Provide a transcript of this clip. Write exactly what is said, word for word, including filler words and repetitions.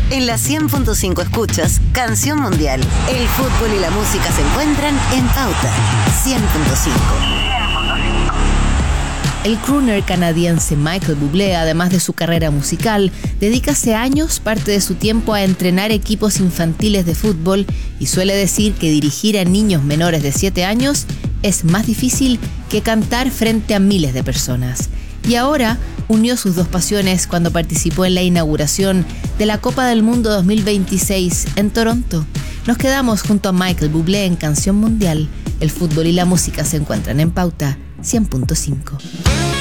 En la cien punto cinco escuchas Canción Mundial. El fútbol y la música se encuentran en Pauta cien punto cinco. El crooner canadiense Michael Bublé, además de su carrera musical, dedica hace años parte de su tiempo a entrenar equipos infantiles de fútbol y suele decir que dirigir a niños menores de siete años es más difícil que cantar frente a miles de personas. Y ahora unió sus dos pasiones cuando participó en la inauguración de la Copa del Mundo dos mil veintiséis en Toronto. Nos quedamos junto a Michael Bublé en Canción Mundial. El fútbol y la música se encuentran en Pauta cien punto cinco.